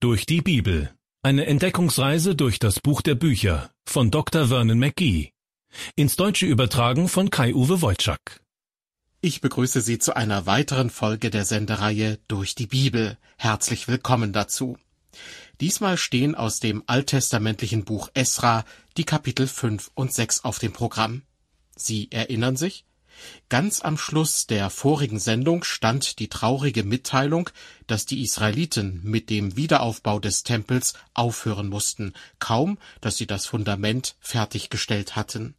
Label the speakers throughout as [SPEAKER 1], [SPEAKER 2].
[SPEAKER 1] durch die Bibel. Eine Entdeckungsreise durch das Buch der Bücher von Dr. Vernon McGee. Ins Deutsche übertragen von Kai-Uwe Wojczak.
[SPEAKER 2] Ich begrüße Sie zu einer weiteren Folge der Sendereihe Durch die Bibel. Herzlich willkommen dazu. Diesmal stehen aus dem alttestamentlichen Buch Esra die Kapitel 5 und 6 auf dem Programm. Sie erinnern sich? Ganz am Schluss der vorigen Sendung stand die traurige Mitteilung, dass die Israeliten mit dem Wiederaufbau des Tempels aufhören mussten, kaum, dass sie das Fundament fertiggestellt hatten.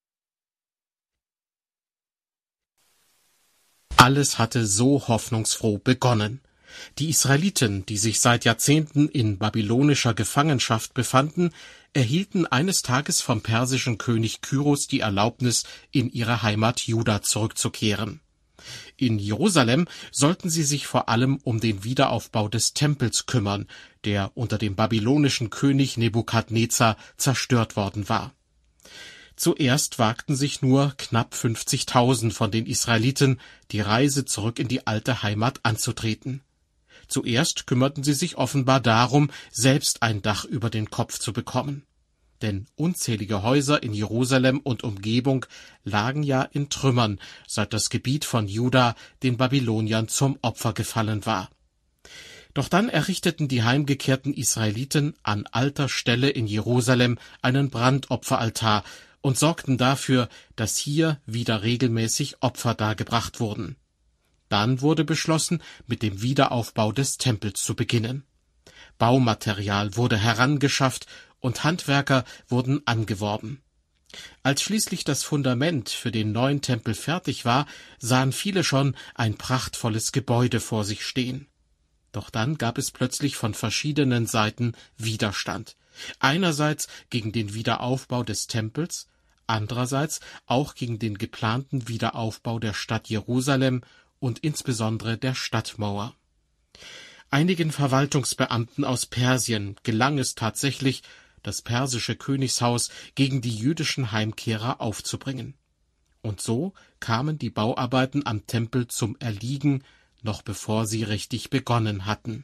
[SPEAKER 2] Alles hatte so hoffnungsfroh begonnen. Die Israeliten, die sich seit Jahrzehnten in babylonischer Gefangenschaft befanden, erhielten eines Tages vom persischen König Kyros die Erlaubnis, in ihre Heimat Juda zurückzukehren. In Jerusalem sollten sie sich vor allem um den Wiederaufbau des Tempels kümmern, der unter dem babylonischen König Nebukadnezar zerstört worden war. Zuerst wagten sich nur knapp 50.000 von den Israeliten, die Reise zurück in die alte Heimat anzutreten. Zuerst kümmerten sie sich offenbar darum, selbst ein Dach über den Kopf zu bekommen. Denn unzählige Häuser in Jerusalem und Umgebung lagen ja in Trümmern, seit das Gebiet von Juda den Babyloniern zum Opfer gefallen war. Doch dann errichteten die heimgekehrten Israeliten an alter Stelle in Jerusalem einen Brandopferaltar und sorgten dafür, dass hier wieder regelmäßig Opfer dargebracht wurden. Dann wurde beschlossen, mit dem Wiederaufbau des Tempels zu beginnen. Baumaterial wurde herangeschafft und Handwerker wurden angeworben. Als schließlich das Fundament für den neuen Tempel fertig war, sahen viele schon ein prachtvolles Gebäude vor sich stehen. Doch dann gab es plötzlich von verschiedenen Seiten Widerstand. Einerseits gegen den Wiederaufbau des Tempels, andererseits auch gegen den geplanten Wiederaufbau der Stadt Jerusalem und insbesondere der Stadtmauer. Einigen Verwaltungsbeamten aus Persien gelang es tatsächlich, das persische Königshaus gegen die jüdischen Heimkehrer aufzubringen. Und so kamen die Bauarbeiten am Tempel zum Erliegen, noch bevor sie richtig begonnen hatten.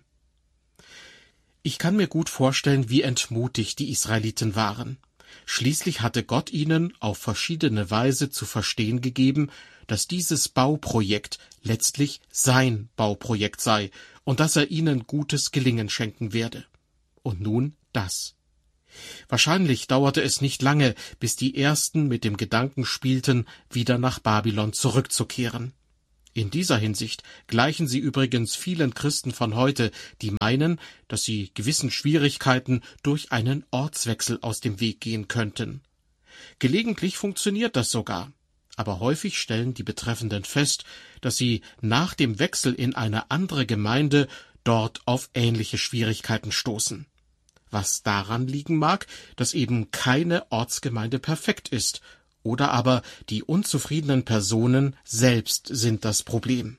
[SPEAKER 2] Ich kann mir gut vorstellen, wie entmutigt die Israeliten waren. Schließlich hatte Gott ihnen auf verschiedene Weise zu verstehen gegeben, dass dieses Bauprojekt letztlich sein Bauprojekt sei und dass er ihnen gutes Gelingen schenken werde. Und nun das. Wahrscheinlich dauerte es nicht lange, bis die Ersten mit dem Gedanken spielten, wieder nach Babylon zurückzukehren. In dieser Hinsicht gleichen sie übrigens vielen Christen von heute, die meinen, dass sie gewissen Schwierigkeiten durch einen Ortswechsel aus dem Weg gehen könnten. Gelegentlich funktioniert das sogar, aber häufig stellen die Betreffenden fest, dass sie nach dem Wechsel in eine andere Gemeinde dort auf ähnliche Schwierigkeiten stoßen. Was daran liegen mag, dass eben keine Ortsgemeinde perfekt ist, oder aber die unzufriedenen Personen selbst sind das Problem.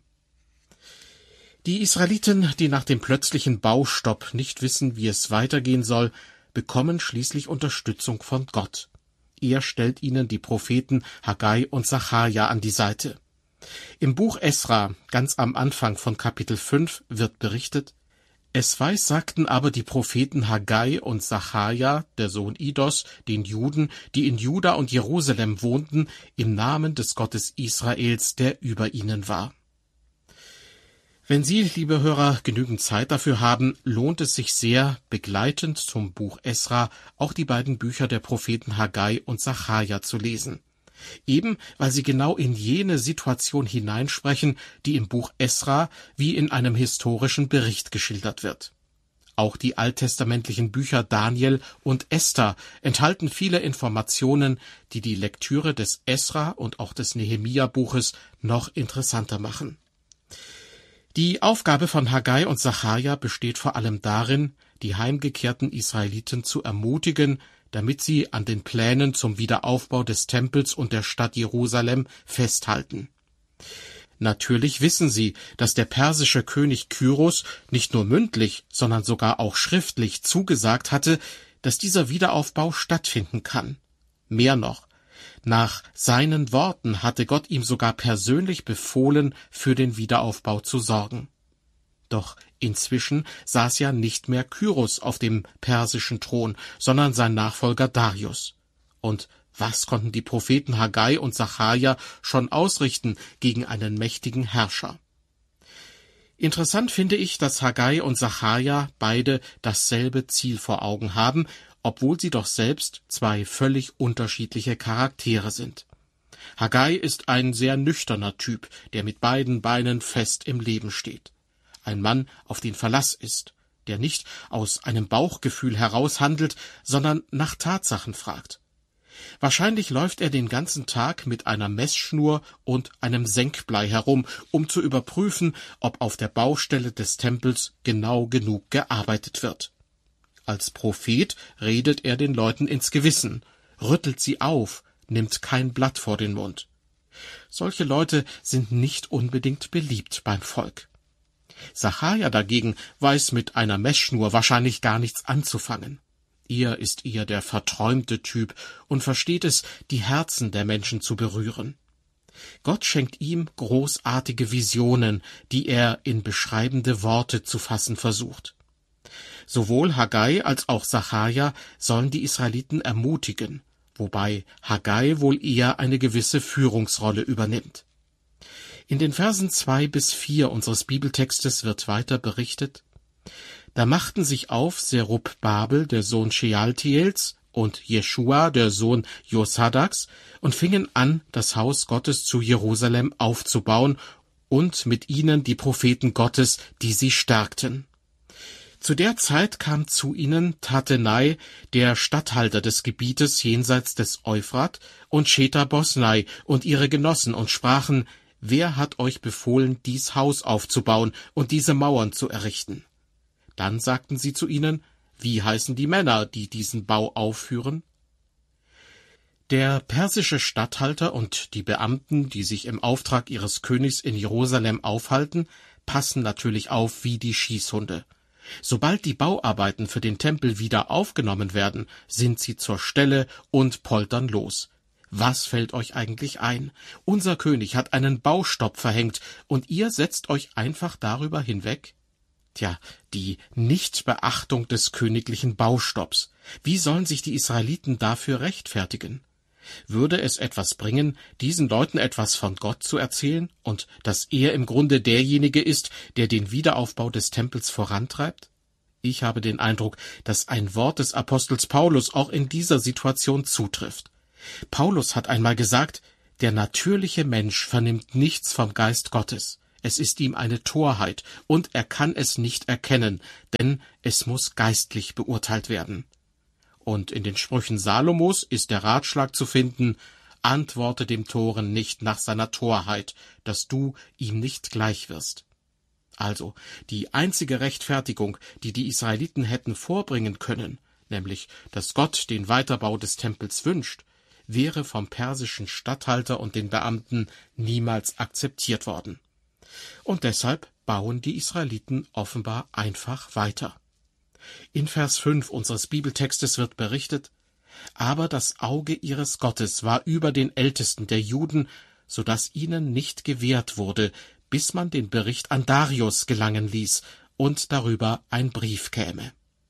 [SPEAKER 2] Die Israeliten, die nach dem plötzlichen Baustopp nicht wissen, wie es weitergehen soll, bekommen schließlich Unterstützung von Gott. Er stellt ihnen die Propheten Haggai und Sacharja an die Seite. Im Buch Esra, ganz am Anfang von Kapitel 5, wird berichtet: Es weissagten aber die Propheten Haggai und Sacharja, der Sohn Idos, den Juden, die in Juda und Jerusalem wohnten, im Namen des Gottes Israels, der über ihnen war. Wenn Sie, liebe Hörer, genügend Zeit dafür haben, lohnt es sich sehr, begleitend zum Buch Esra auch die beiden Bücher der Propheten Haggai und Sacharja zu lesen. Eben weil sie genau in jene Situation hineinsprechen, die im Buch Esra wie in einem historischen Bericht geschildert wird. Auch die alttestamentlichen Bücher Daniel und Esther enthalten viele Informationen, die die Lektüre des Esra und auch des Nehemia-Buches noch interessanter machen. Die Aufgabe von Haggai und Sacharja besteht vor allem darin, die heimgekehrten Israeliten zu ermutigen, damit sie an den Plänen zum Wiederaufbau des Tempels und der Stadt Jerusalem festhalten. Natürlich wissen sie, dass der persische König Kyros nicht nur mündlich, sondern sogar auch schriftlich zugesagt hatte, dass dieser Wiederaufbau stattfinden kann. Mehr noch, nach seinen Worten hatte Gott ihm sogar persönlich befohlen, für den Wiederaufbau zu sorgen. Doch Inzwischen saß ja nicht mehr Kyros auf dem persischen Thron, sondern sein Nachfolger Darius. Und was konnten die Propheten Haggai und Sacharja schon ausrichten gegen einen mächtigen Herrscher? Interessant finde ich, dass Haggai und Sacharja beide dasselbe Ziel vor Augen haben, obwohl sie doch selbst zwei völlig unterschiedliche Charaktere sind. Haggai ist ein sehr nüchterner Typ, der mit beiden Beinen fest im Leben steht. Ein Mann, auf den Verlass ist, der nicht aus einem Bauchgefühl heraus handelt, sondern nach Tatsachen fragt. Wahrscheinlich läuft er den ganzen Tag mit einer Messschnur und einem Senkblei herum, um zu überprüfen, ob auf der Baustelle des Tempels genau genug gearbeitet wird. Als Prophet redet er den Leuten ins Gewissen, rüttelt sie auf, nimmt kein Blatt vor den Mund. Solche Leute sind nicht unbedingt beliebt beim Volk. Sacharja dagegen weiß mit einer Messschnur wahrscheinlich gar nichts anzufangen. Er ist eher der verträumte Typ und versteht es, die Herzen der Menschen zu berühren. Gott schenkt ihm großartige Visionen, die er in beschreibende Worte zu fassen versucht. Sowohl Haggai als auch Sacharja sollen die Israeliten ermutigen, wobei Haggai wohl eher eine gewisse Führungsrolle übernimmt. In den Versen 2-4 unseres Bibeltextes wird weiter berichtet: Da machten sich auf Serubbabel, der Sohn Shealtiels, und Jeschua, der Sohn Josadaks, und fingen an, das Haus Gottes zu Jerusalem aufzubauen, und mit ihnen die Propheten Gottes, die sie stärkten. Zu der Zeit kam zu ihnen Tattenai, der Statthalter des Gebietes jenseits des Euphrat, und Shetha-Bosnai und ihre Genossen und sprachen: Wer hat euch befohlen, dies Haus aufzubauen und diese Mauern zu errichten? Dann sagten sie zu ihnen: Wie heißen die Männer, die diesen Bau aufführen? Der persische Statthalter und die Beamten, die sich im Auftrag ihres Königs in Jerusalem aufhalten, passen natürlich auf wie die Schießhunde. Sobald die Bauarbeiten für den Tempel wieder aufgenommen werden, sind sie zur Stelle und poltern los. Was fällt euch eigentlich ein? Unser König hat einen Baustopp verhängt, und ihr setzt euch einfach darüber hinweg? Tja, die Nichtbeachtung des königlichen Baustopps. Wie sollen sich die Israeliten dafür rechtfertigen? Würde es etwas bringen, diesen Leuten etwas von Gott zu erzählen und dass er im Grunde derjenige ist, der den Wiederaufbau des Tempels vorantreibt? Ich habe den Eindruck, dass ein Wort des Apostels Paulus auch in dieser Situation zutrifft. Paulus hat einmal gesagt: Der natürliche Mensch vernimmt nichts vom Geist Gottes. Es ist ihm eine Torheit, und er kann es nicht erkennen, denn es muss geistlich beurteilt werden. Und in den Sprüchen Salomos ist der Ratschlag zu finden: Antworte dem Toren nicht nach seiner Torheit, dass du ihm nicht gleich wirst. Also, die einzige Rechtfertigung, die die Israeliten hätten vorbringen können, nämlich, dass Gott den Weiterbau des Tempels wünscht, wäre vom persischen Statthalter und den Beamten niemals akzeptiert worden. Und deshalb bauen die Israeliten offenbar einfach weiter. In Vers 5 unseres Bibeltextes wird berichtet: Aber das Auge ihres Gottes war über den Ältesten der Juden, so dass ihnen nicht gewährt wurde, bis man den Bericht an Darius gelangen ließ und darüber ein Brief käme.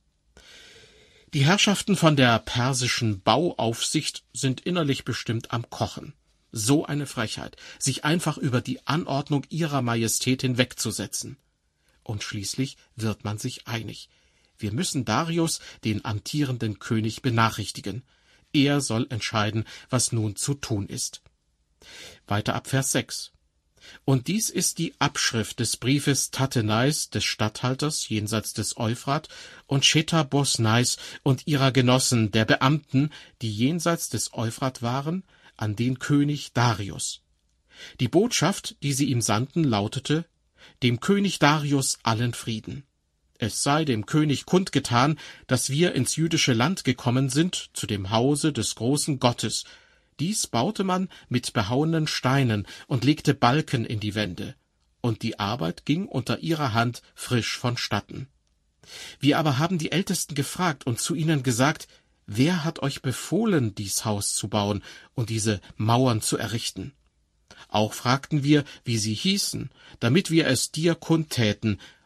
[SPEAKER 2] Die Herrschaften von der persischen Bauaufsicht sind innerlich bestimmt am Kochen. So eine Frechheit, sich einfach über die Anordnung ihrer Majestät hinwegzusetzen. Und schließlich wird man sich einig: Wir müssen Darius, den amtierenden König, benachrichtigen. Er soll entscheiden, was nun zu tun ist. Weiter ab Vers 6. Und dies ist die Abschrift des Briefes Tattenais, des Statthalters jenseits des Euphrat, und Shetha-Bosnais und ihrer Genossen, der Beamten, die jenseits des Euphrat waren, an den König Darius. Die Botschaft, die sie ihm sandten, lautete: Dem König Darius allen Frieden. Es sei dem König kundgetan, dass wir ins jüdische Land gekommen sind, zu dem Hause des großen Gottes. Dies baute man mit behauenen Steinen und legte Balken in die Wände, und die Arbeit ging unter ihrer Hand frisch vonstatten. Wir aber haben die Ältesten gefragt und zu ihnen gesagt: Wer hat euch befohlen, dies Haus zu bauen und diese Mauern zu errichten? Auch fragten wir, wie sie hießen, damit wir es dir kundtäten,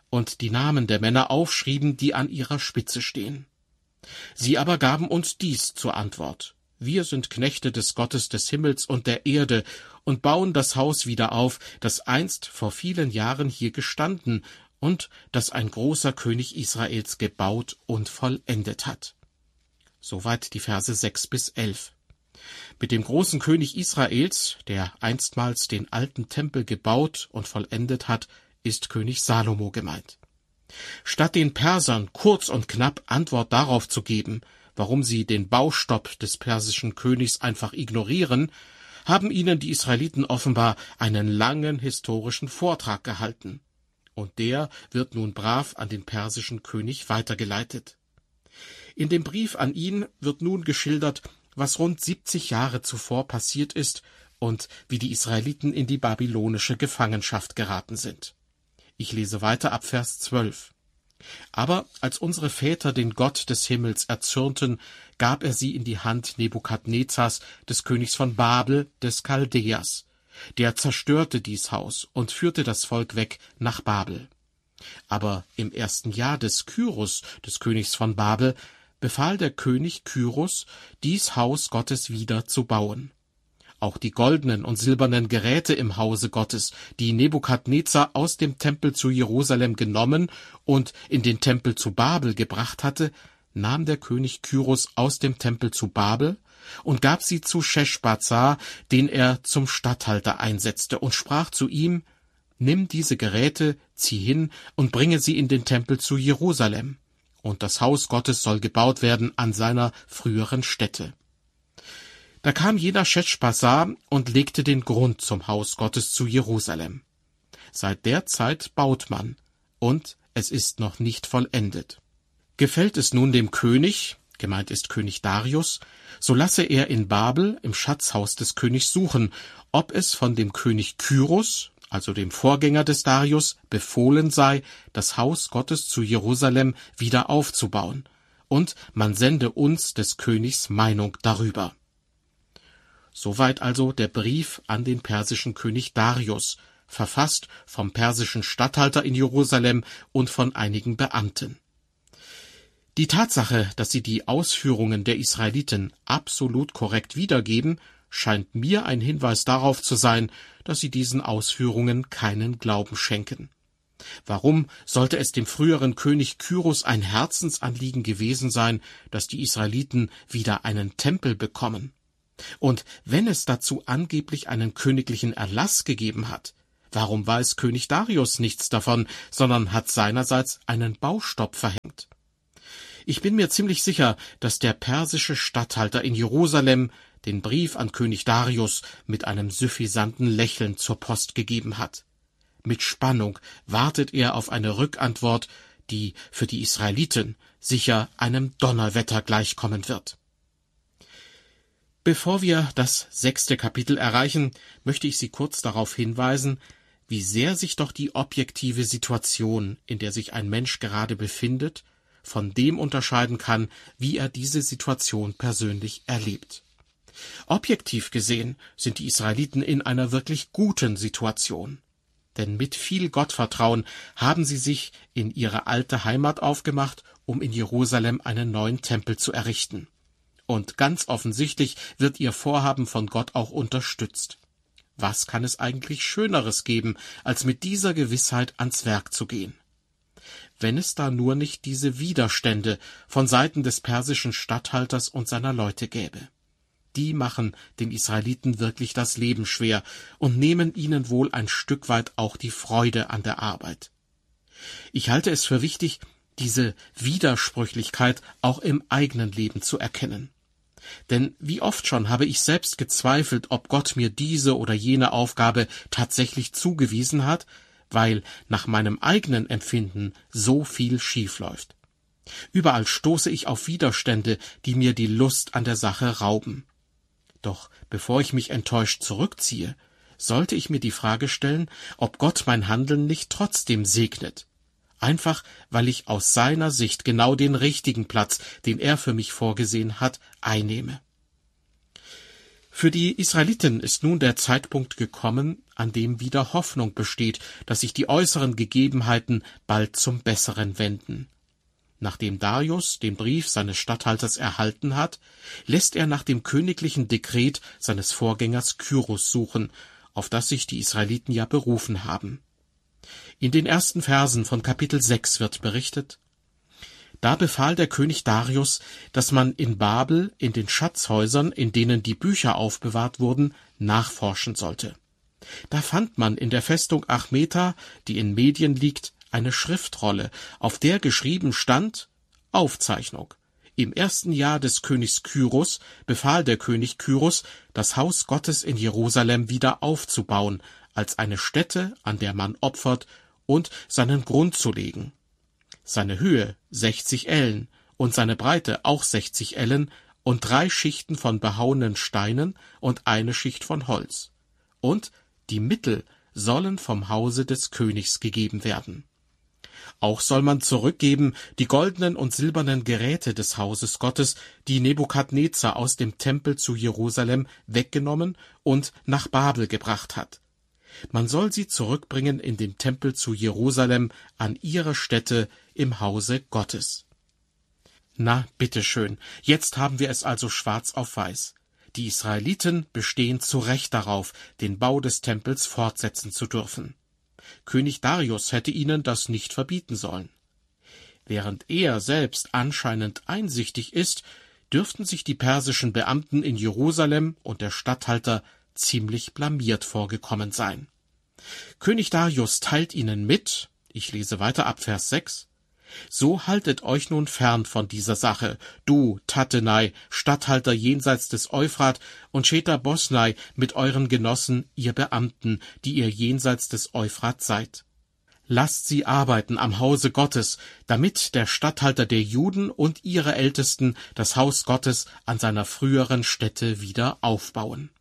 [SPEAKER 2] und die Namen der Männer aufschrieben, die an ihrer Spitze stehen. Sie aber gaben uns dies zur Antwort: Wir sind Knechte des Gottes des Himmels und der Erde und bauen das Haus wieder auf, das einst vor vielen Jahren hier gestanden und das ein großer König Israels gebaut und vollendet hat. Soweit die Verse 6-11. Mit dem großen König Israels, der einstmals den alten Tempel gebaut und vollendet hat, ist König Salomo gemeint. Statt den Persern kurz und knapp Antwort darauf zu geben, warum sie den Baustopp des persischen Königs einfach ignorieren, haben ihnen die Israeliten offenbar einen langen historischen Vortrag gehalten. Und der wird nun brav an den persischen König weitergeleitet. In dem Brief an ihn wird nun geschildert, was rund 70 Jahre zuvor passiert ist und wie die Israeliten in die babylonische Gefangenschaft geraten sind. Ich lese weiter ab Vers 12. Aber als unsere Väter den Gott des Himmels erzürnten, gab er sie in die Hand Nebukadnezars, des Königs von Babel, des Chaldeas. Der zerstörte dies Haus und führte das Volk weg nach Babel. Aber im 1. Jahr des Kyrus, des Königs von Babel, befahl der König Kyrus, dies Haus Gottes wieder zu bauen. Auch die goldenen und silbernen Geräte im Hause Gottes, die Nebukadnezar aus dem Tempel zu Jerusalem genommen und in den Tempel zu Babel gebracht hatte, nahm der König Kyrus aus dem Tempel zu Babel und gab sie zu Scheschbazzar, den er zum Statthalter einsetzte, und sprach zu ihm: Nimm diese Geräte, zieh hin und bringe sie in den Tempel zu Jerusalem, und das Haus Gottes soll gebaut werden an seiner früheren Stätte. Da kam jener Scheschbazzar und legte den Grund zum Haus Gottes zu Jerusalem. Seit der Zeit baut man, und es ist noch nicht vollendet. Gefällt es nun dem König, gemeint ist König Darius, so lasse er in Babel im Schatzhaus des Königs suchen, ob es von dem König Kyrus, also dem Vorgänger des Darius, befohlen sei, das Haus Gottes zu Jerusalem wieder aufzubauen, und man sende uns des Königs Meinung darüber. Soweit also der Brief an den persischen König Darius, verfasst vom persischen Statthalter in Jerusalem und von einigen Beamten. Die Tatsache, dass sie die Ausführungen der Israeliten absolut korrekt wiedergeben, scheint mir ein Hinweis darauf zu sein, dass sie diesen Ausführungen keinen Glauben schenken. Warum sollte es dem früheren König Kyrus ein Herzensanliegen gewesen sein, dass die Israeliten wieder einen Tempel bekommen? Und wenn es dazu angeblich einen königlichen Erlass gegeben hat, warum weiß König Darius nichts davon, sondern hat seinerseits einen Baustopp verhängt? Ich bin mir ziemlich sicher, dass der persische Statthalter in Jerusalem den Brief an König Darius mit einem suffisanten Lächeln zur Post gegeben hat. Mit Spannung wartet er auf eine Rückantwort, die für die Israeliten sicher einem Donnerwetter gleichkommen wird. Bevor wir das 6. Kapitel erreichen, möchte ich Sie kurz darauf hinweisen, wie sehr sich doch die objektive Situation, in der sich ein Mensch gerade befindet, von dem unterscheiden kann, wie er diese Situation persönlich erlebt. Objektiv gesehen sind die Israeliten in einer wirklich guten Situation. Denn mit viel Gottvertrauen haben sie sich in ihre alte Heimat aufgemacht, um in Jerusalem einen neuen Tempel zu errichten. Und ganz offensichtlich wird ihr Vorhaben von Gott auch unterstützt. Was kann es eigentlich Schöneres geben, als mit dieser Gewissheit ans Werk zu gehen? Wenn es da nur nicht diese Widerstände von Seiten des persischen Statthalters und seiner Leute gäbe. Die machen den Israeliten wirklich das Leben schwer und nehmen ihnen wohl ein Stück weit auch die Freude an der Arbeit. Ich halte es für wichtig, diese Widersprüchlichkeit auch im eigenen Leben zu erkennen. Denn wie oft schon habe ich selbst gezweifelt, ob Gott mir diese oder jene Aufgabe tatsächlich zugewiesen hat, weil nach meinem eigenen Empfinden so viel schiefläuft. Überall stoße ich auf Widerstände, die mir die Lust an der Sache rauben. Doch bevor ich mich enttäuscht zurückziehe, sollte ich mir die Frage stellen, ob Gott mein Handeln nicht trotzdem segnet. Einfach, weil ich aus seiner Sicht genau den richtigen Platz, den er für mich vorgesehen hat, einnehme. Für die Israeliten ist nun der Zeitpunkt gekommen, an dem wieder Hoffnung besteht, dass sich die äußeren Gegebenheiten bald zum Besseren wenden. Nachdem Darius den Brief seines Statthalters erhalten hat, lässt er nach dem königlichen Dekret seines Vorgängers Kyros suchen, auf das sich die Israeliten ja berufen haben. In den ersten Versen von Kapitel 6 wird berichtet: Da befahl der König Darius, dass man in Babel in den Schatzhäusern, in denen die Bücher aufbewahrt wurden, nachforschen sollte. Da fand man in der Festung Achmeta, die in Medien liegt, eine Schriftrolle, auf der geschrieben stand: Aufzeichnung. Im 1. Jahr des Königs Kyros befahl der König Kyros, das Haus Gottes in Jerusalem wieder aufzubauen, als eine Stätte, an der man opfert, und seinen Grund zu legen. Seine Höhe 60 Ellen und seine Breite auch 60 Ellen und 3 Schichten von behauenen Steinen und eine Schicht von Holz. Und die Mittel sollen vom Hause des Königs gegeben werden. Auch soll man zurückgeben die goldenen und silbernen Geräte des Hauses Gottes, die Nebukadnezar aus dem Tempel zu Jerusalem weggenommen und nach Babel gebracht hat. Man soll sie zurückbringen in den Tempel zu Jerusalem an ihre Stätte im Hause Gottes. Na, bitteschön, jetzt haben wir es also schwarz auf weiß. Die Israeliten bestehen zu Recht darauf, den Bau des Tempels fortsetzen zu dürfen. König Darius hätte ihnen das nicht verbieten sollen. Während er selbst anscheinend einsichtig ist, dürften sich die persischen Beamten in Jerusalem und der Statthalter ziemlich blamiert vorgekommen sein. König Darius teilt ihnen mit, ich lese weiter ab Vers 6, So haltet euch nun fern von dieser Sache, du, Tattenai, Statthalter jenseits des Euphrat, und Shether Bosnai mit euren Genossen, ihr Beamten, die ihr jenseits des Euphrat seid. Lasst sie arbeiten am Hause Gottes, damit der Statthalter der Juden und ihre Ältesten das Haus Gottes an seiner früheren Stätte wieder aufbauen.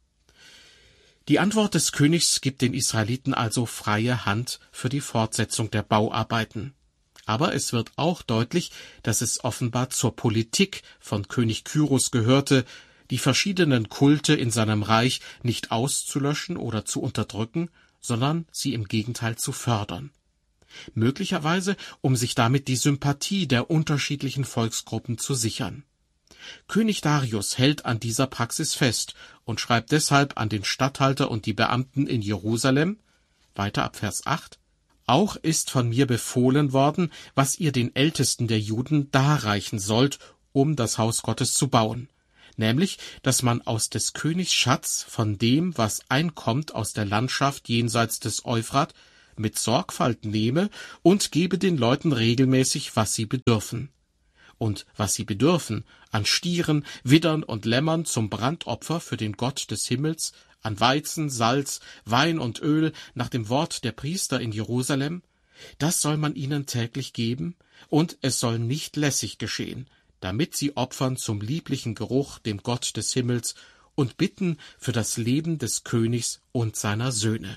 [SPEAKER 2] Die Antwort des Königs gibt den Israeliten also freie Hand für die Fortsetzung der Bauarbeiten. Aber es wird auch deutlich, dass es offenbar zur Politik von König Kyros gehörte, die verschiedenen Kulte in seinem Reich nicht auszulöschen oder zu unterdrücken, sondern sie im Gegenteil zu fördern. Möglicherweise, um sich damit die Sympathie der unterschiedlichen Volksgruppen zu sichern. König Darius hält an dieser Praxis fest und schreibt deshalb an den Statthalter und die Beamten in Jerusalem, weiter ab Vers 8, Auch ist von mir befohlen worden, was ihr den Ältesten der Juden darreichen sollt, um das Haus Gottes zu bauen, nämlich, dass man aus des Königs Schatz von dem, was einkommt aus der Landschaft jenseits des Euphrat, mit Sorgfalt nehme und gebe den Leuten regelmäßig, was sie bedürfen. Und was sie bedürfen, an Stieren, Widdern und Lämmern zum Brandopfer für den Gott des Himmels, an Weizen, Salz, Wein und Öl nach dem Wort der Priester in Jerusalem, das soll man ihnen täglich geben, und es soll nicht lässig geschehen, damit sie opfern zum lieblichen Geruch dem Gott des Himmels und bitten für das Leben des Königs und seiner Söhne.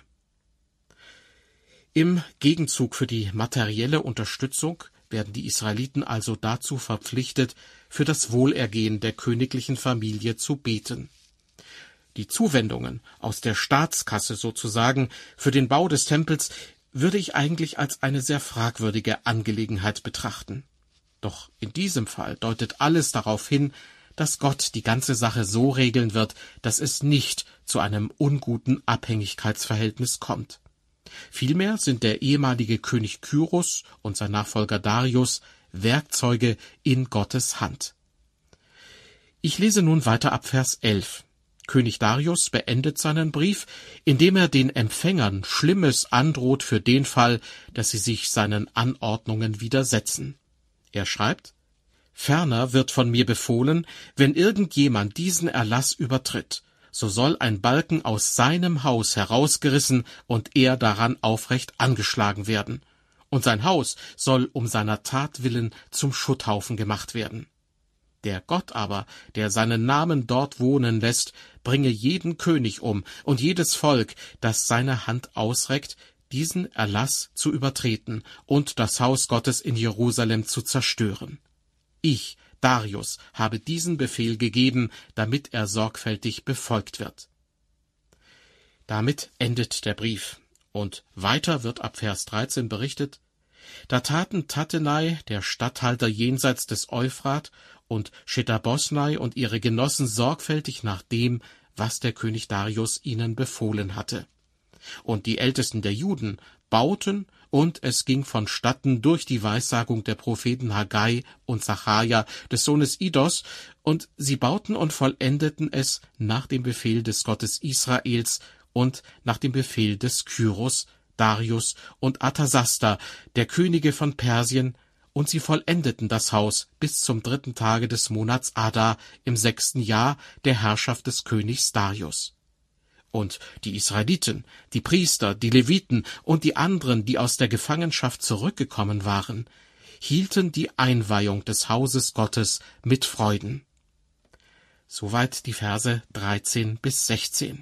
[SPEAKER 2] Im Gegenzug für die materielle Unterstützung werden die Israeliten also dazu verpflichtet, für das Wohlergehen der königlichen Familie zu beten. Die Zuwendungen aus der Staatskasse sozusagen für den Bau des Tempels würde ich eigentlich als eine sehr fragwürdige Angelegenheit betrachten. Doch in diesem Fall deutet alles darauf hin, dass Gott die ganze Sache so regeln wird, dass es nicht zu einem unguten Abhängigkeitsverhältnis kommt. Vielmehr sind der ehemalige König Kyros und sein Nachfolger Darius Werkzeuge in Gottes Hand. Ich lese nun weiter ab Vers 11. König Darius beendet seinen Brief, indem er den Empfängern Schlimmes androht für den Fall, dass sie sich seinen Anordnungen widersetzen. Er schreibt: Ferner wird von mir befohlen, wenn irgendjemand diesen Erlass übertritt, so soll ein Balken aus seinem Haus herausgerissen und er daran aufrecht angeschlagen werden, und sein Haus soll um seiner Tat willen zum Schutthaufen gemacht werden. Der Gott aber, der seinen Namen dort wohnen lässt, bringe jeden König um und jedes Volk, das seine Hand ausreckt, diesen Erlass zu übertreten und das Haus Gottes in Jerusalem zu zerstören. Ich, Darius habe diesen Befehl gegeben, damit er sorgfältig befolgt wird. Damit endet der Brief. Und weiter wird ab Vers 13 berichtet: Da taten Tattenai, der Statthalter jenseits des Euphrat, und Shetarbosnai und ihre Genossen sorgfältig nach dem, was der König Darius ihnen befohlen hatte. Und die Ältesten der Juden bauten, und es ging vonstatten durch die Weissagung der Propheten Haggai und Sacharja, des Sohnes Iddos, und sie bauten und vollendeten es nach dem Befehl des Gottes Israels und nach dem Befehl des Kyros, Darius und Arthasasta, der Könige von Persien, und sie vollendeten das Haus bis zum 3. Tage des Monats Adar im 6. Jahr der Herrschaft des Königs Darius. Und die Israeliten, die Priester, die Leviten und die anderen, die aus der Gefangenschaft zurückgekommen waren, hielten die Einweihung des Hauses Gottes mit Freuden. Soweit die Verse 13 bis 16.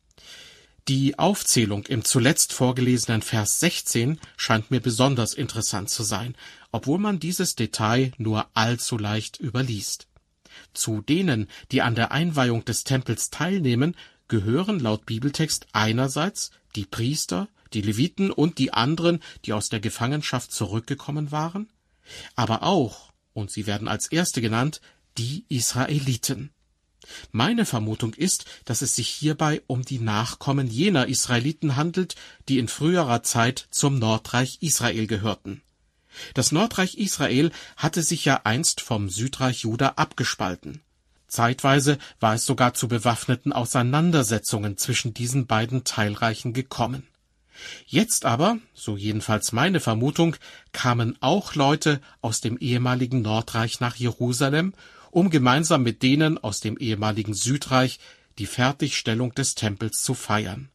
[SPEAKER 2] Die Aufzählung im zuletzt vorgelesenen Vers 16 scheint mir besonders interessant zu sein, obwohl man dieses Detail nur allzu leicht überliest. Zu denen, die an der Einweihung des Tempels teilnehmen, gehören laut Bibeltext einerseits die Priester, die Leviten und die anderen, die aus der Gefangenschaft zurückgekommen waren, aber auch, und sie werden als erste genannt, die Israeliten. Meine Vermutung ist, dass es sich hierbei um die Nachkommen jener Israeliten handelt, die in früherer Zeit zum Nordreich Israel gehörten. Das Nordreich Israel hatte sich ja einst vom Südreich Juda abgespalten. Zeitweise war es sogar zu bewaffneten Auseinandersetzungen zwischen diesen beiden Teilreichen gekommen. Jetzt aber, so jedenfalls meine Vermutung, kamen auch Leute aus dem ehemaligen Nordreich nach Jerusalem, um gemeinsam mit denen aus dem ehemaligen Südreich die Fertigstellung des Tempels zu feiern.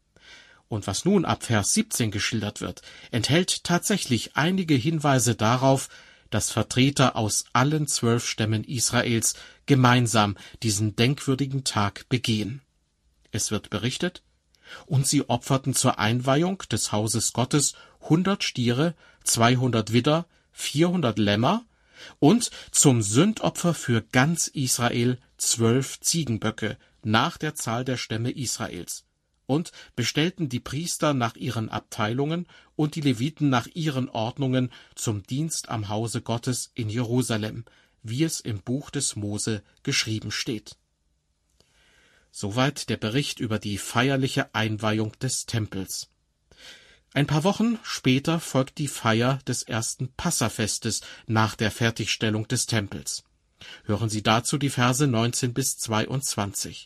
[SPEAKER 2] Und was nun ab Vers 17 geschildert wird, enthält tatsächlich einige Hinweise darauf, dass Vertreter aus allen 12 Stämmen Israels gemeinsam diesen denkwürdigen Tag begehen. Es wird berichtet: Und sie opferten zur Einweihung des Hauses Gottes 100 Stiere, 200 Widder, 400 Lämmer und zum Sündopfer für ganz Israel 12 Ziegenböcke nach der Zahl der Stämme Israels, und bestellten die Priester nach ihren Abteilungen und die Leviten nach ihren Ordnungen zum Dienst am Hause Gottes in Jerusalem, wie es im Buch des Mose geschrieben steht. Soweit der Bericht über die feierliche Einweihung des Tempels. Ein paar Wochen später folgt die Feier des ersten Passafestes nach der Fertigstellung des Tempels. Hören Sie dazu die Verse 19 bis 22.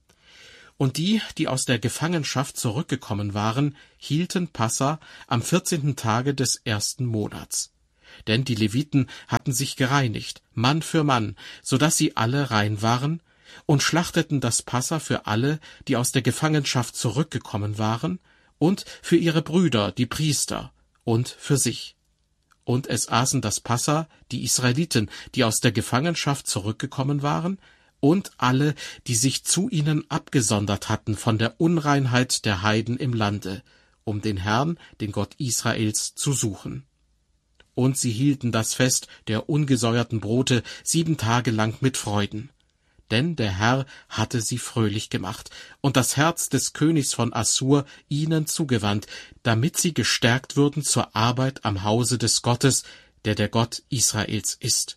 [SPEAKER 2] Und die, die aus der Gefangenschaft zurückgekommen waren, hielten Passa am 14. Tage des ersten Monats. Denn die Leviten hatten sich gereinigt, Mann für Mann, so dass sie alle rein waren, und schlachteten das Passa für alle, die aus der Gefangenschaft zurückgekommen waren, und für ihre Brüder, die Priester, und für sich. Und es aßen das Passa die Israeliten, die aus der Gefangenschaft zurückgekommen waren, und alle, die sich zu ihnen abgesondert hatten von der Unreinheit der Heiden im Lande, um den Herrn, den Gott Israels, zu suchen. Und sie hielten das Fest der ungesäuerten Brote 7 Tage lang mit Freuden. Denn der Herr hatte sie fröhlich gemacht und das Herz des Königs von Assur ihnen zugewandt, damit sie gestärkt würden zur Arbeit am Hause des Gottes, der Gott Israels ist.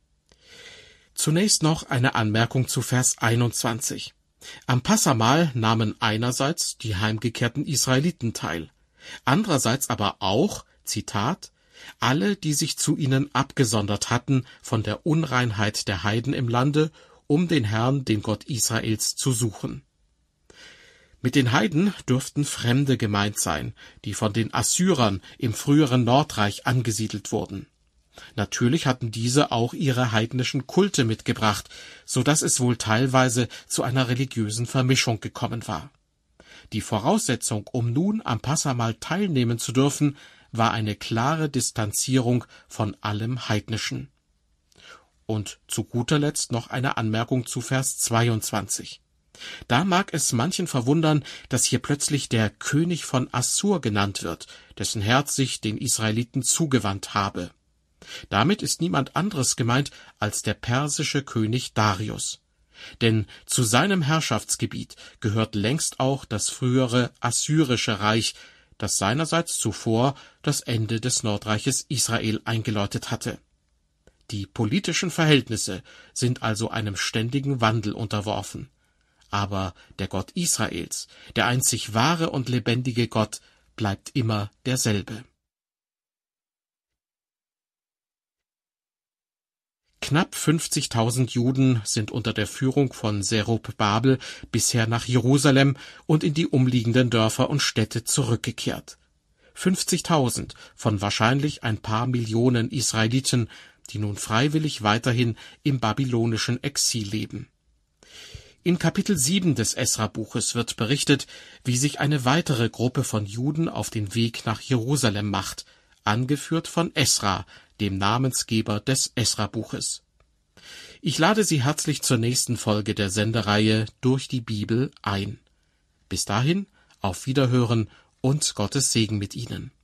[SPEAKER 2] Zunächst noch eine Anmerkung zu Vers 21. Am Passamahl nahmen einerseits die heimgekehrten Israeliten teil, andererseits aber auch, Zitat, alle, die sich zu ihnen abgesondert hatten von der Unreinheit der Heiden im Lande, um den Herrn, den Gott Israels, zu suchen. Mit den Heiden dürften Fremde gemeint sein, die von den Assyrern im früheren Nordreich angesiedelt wurden. Natürlich hatten diese auch ihre heidnischen Kulte mitgebracht, so dass es wohl teilweise zu einer religiösen Vermischung gekommen war. Die Voraussetzung, um nun am Passamahl teilnehmen zu dürfen, war eine klare Distanzierung von allem Heidnischen. Und zu guter Letzt noch eine Anmerkung zu Vers 22. Da mag es manchen verwundern, dass hier plötzlich der König von Assur genannt wird, dessen Herz sich den Israeliten zugewandt habe. Damit ist niemand anderes gemeint als der persische König Darius. Denn zu seinem Herrschaftsgebiet gehört längst auch das frühere Assyrische Reich, das seinerseits zuvor das Ende des Nordreiches Israel eingeläutet hatte. Die politischen Verhältnisse sind also einem ständigen Wandel unterworfen. Aber der Gott Israels, der einzig wahre und lebendige Gott, bleibt immer derselbe. Knapp 50.000 Juden sind unter der Führung von Zerubabel bisher nach Jerusalem und in die umliegenden Dörfer und Städte zurückgekehrt. 50.000 von wahrscheinlich ein paar Millionen Israeliten, die nun freiwillig weiterhin im babylonischen Exil leben. In Kapitel 7 des Esra-Buches wird berichtet, wie sich eine weitere Gruppe von Juden auf den Weg nach Jerusalem macht, angeführt von Esra, dem Namensgeber des Esra-Buches. Ich lade Sie herzlich zur nächsten Folge der Sendereihe Durch die Bibel ein. Bis dahin, auf Wiederhören und Gottes Segen mit Ihnen.